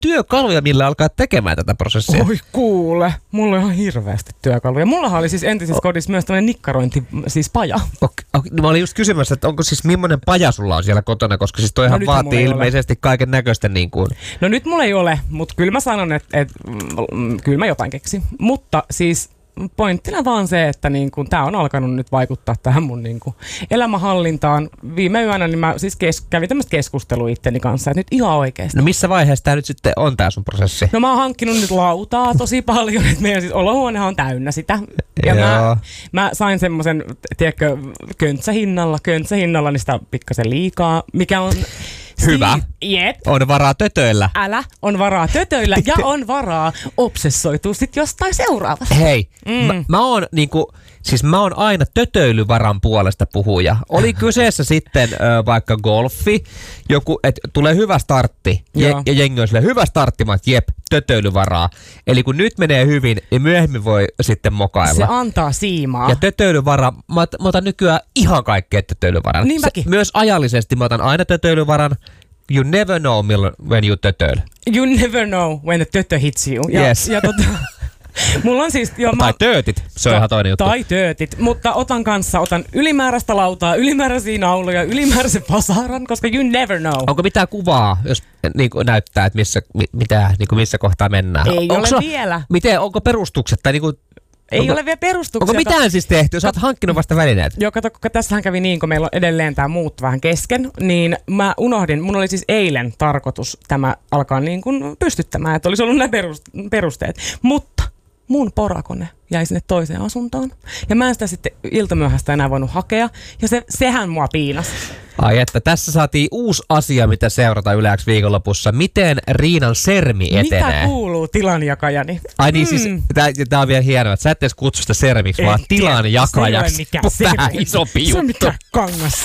työkaluja, millä alkaa tekemään tätä prosessia? Oi kuule, mulla on ihan hirveästi työkaluja. Mullahan oli siis entisessä kodissa myös tämmöinen nikkarointi, siis paja. Mä olin just kysymässä, että onko siis millainen paja sulla on siellä kotona, koska siis toihan vaatii ilmeisesti kaiken näköistä niin kuin. No nyt mulla ei ole, mutta kyllä mä sanon, että kyllä mä jotain keksin. Mutta siis pointtina vaan se, että niin kun, tää on alkanut nyt vaikuttaa tähän mun niin kun, elämänhallintaan. Viime yönä niin mä siis kävin tämmöistä keskustelua itteni kanssa, että nyt ihan oikeesti. No missä vaiheessa tää nyt sitten on tää sun prosessi? No mä oon hankkinut nyt lautaa tosi paljon, että meidän siis olohuonehan on täynnä sitä. Ja mä sain semmoisen, tiedätkö, köntsähinnalla, niin sitä pikkasen liikaa, mikä on hyvä. Jep. On varaa tötöillä. On varaa tötöillä ja on varaa obsessoitua sit jostain seuraavasta. Hei, mä oon aina tötöilyvaran puolesta puhuja. Oli kyseessä sitten vaikka golfi, joku, että tulee hyvä startti ja jengi on silleen, hyvä startti, mä jep, tötöilyvaraa. Eli kun nyt menee hyvin, niin myöhemmin voi sitten mokailla. Se antaa siimaa. Ja tötöilyvara, mä otan nykyään ihan kaikkea tötöilyvaran. Niin mäkin. Myös ajallisesti mä otan aina tötöilyvaran. You never know when you tötöil. You never know when the tötö hits you. Yes. Mulla on siis tai töötit, se on ihan toinen juttu. Tai töötit, mutta otan ylimääräistä lautaa, ylimääräisiä nauloja, ylimääräisen vasaran, koska you never know. Onko mitään kuvaa, jos näyttää, että missä kohtaa mennään? Ei ole vielä. Onko perustukset tai ei ole vielä perustuksia. Onko mitään siis tehty? Sä oot hankkinut vasta välineet. Joo, kato, tässähän kävi niin, kun meillä on edelleen tämä muut vähän kesken, niin mä unohdin, mun oli siis eilen tarkoitus tämä alkaa niin kuin pystyttämään, että olisi ollut nämä perusteet. Mutta mun porakone jäi sinne toiseen asuntoon. Ja mä en sitä sitten iltamyöhästä enää voinut hakea. Ja sehän mua piinasi. Ai että, tässä saatiin uusi asia, mitä seurata Yle X viikonlopussa. Miten Riinan sermi etenee? Mitä kuuluu tilanjakajani? Ai niin, siis tää on vielä hienoa, että sä et edes kutsu sitä sermiksi, vaan tilanjakajaksi. Se ei ole mikään Vähän isompi juttu. Se on mikään kangas.